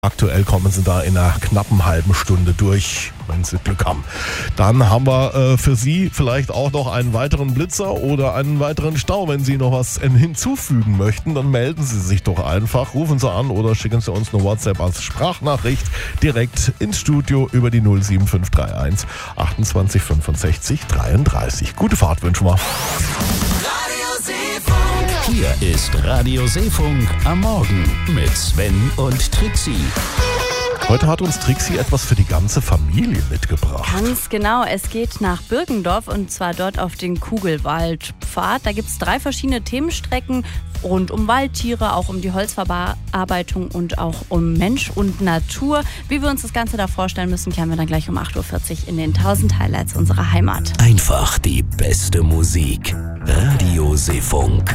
Aktuell kommen sie da in einer knappen halben Stunde durch, wenn sie Glück haben. Dann haben wir für Sie vielleicht auch noch einen weiteren Blitzer oder einen weiteren Stau. Wenn Sie noch was hinzufügen möchten, dann melden Sie sich doch einfach. Rufen Sie an oder schicken Sie uns eine WhatsApp als Sprachnachricht direkt ins Studio über die 07531 28 65 33. Gute Fahrt wünschen wir. Hier ist Radio Seefunk am Morgen mit Sven und Trixie. Heute hat uns Trixie etwas für die ganze Familie mitgebracht. Ganz genau, es geht nach Birkendorf und zwar dort auf den Kugelwaldpfad. Da gibt es 3 verschiedene Themenstrecken rund um Waldtiere, auch um die Holzverarbeitung und auch um Mensch und Natur. Wie wir uns das Ganze da vorstellen müssen, kehren wir dann gleich um 8.40 Uhr in den 1000 Highlights unserer Heimat. Einfach die beste Musik. Radio Seefunk.